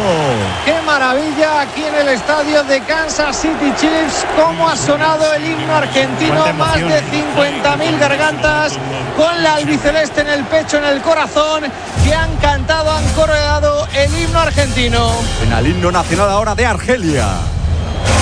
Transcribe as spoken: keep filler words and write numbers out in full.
¡Qué maravilla aquí en el estadio de Kansas City Chiefs! ¡Cómo ha sonado el himno argentino! Más de cincuenta mil gargantas con la albiceleste en el pecho, en el corazón, que han cantado, han coreado el himno argentino. En el himno nacional ahora de Argelia.